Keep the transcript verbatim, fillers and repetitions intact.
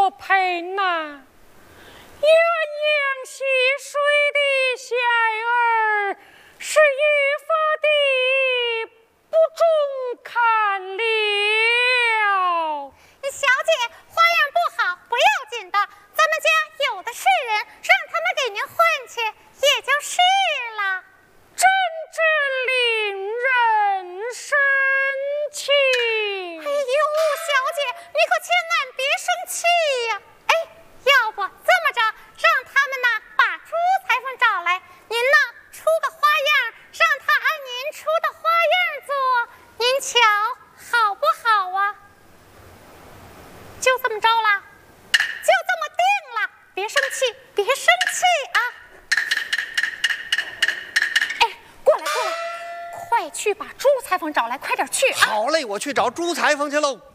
作陪呐。鸳鸯戏水的小儿是愈发的不中看了。 小姐，花样不好不要紧的，咱们家有的是人，让他们给您换去也就是了。 真是令人生气。 哎呦，小姐，你可千万别生气呀！哎，要不这么着，让他们呢把朱裁缝找来，您呢出个花样，让他按您出的花样做，您瞧好不好啊？就这么着了，就这么定了，别生气，别生气啊！哎，过来过来，快去把朱裁缝找来，快点去啊！ 好嘞，我去找朱裁缝去喽。